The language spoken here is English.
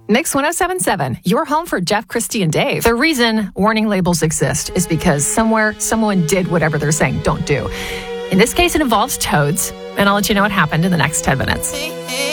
Mix 1077, your home for Jeff, Christy, and Dave. The reason warning labels exist is because somewhere someone did whatever they're saying don't do. In this case, it involves toads, and I'll let you know what happened in the next 10 minutes.